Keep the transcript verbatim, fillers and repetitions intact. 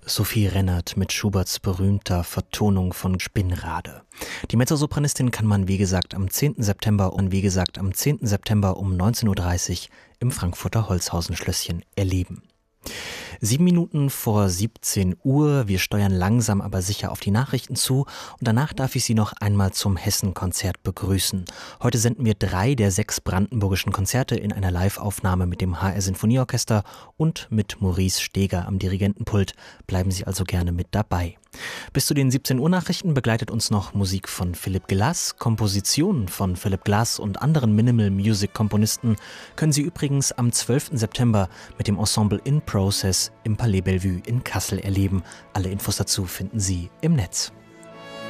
Sophie Rennert mit Schuberts berühmter Vertonung von Spinnrade. Die Mezzosopranistin kann man, wie gesagt, am zehnten September und wie gesagt am zehnten September um neunzehn Uhr dreißig im Frankfurter Holzhausen-Schlösschen erleben. Sieben Minuten vor siebzehn Uhr. Wir steuern langsam aber sicher auf die Nachrichten zu und danach darf ich Sie noch einmal zum Hessen-Konzert begrüßen. Heute senden wir drei der sechs brandenburgischen Konzerte in einer Live-Aufnahme mit dem H R Sinfonieorchester und mit Maurice Steger am Dirigentenpult. Bleiben Sie also gerne mit dabei. Bis zu den siebzehn Uhr Nachrichten begleitet uns noch Musik von Philipp Glass. Kompositionen von Philipp Glass und anderen Minimal Music Komponisten können Sie übrigens am zwölften September mit dem Ensemble In Process im Palais Bellevue in Kassel erleben. Alle Infos dazu finden Sie im Netz.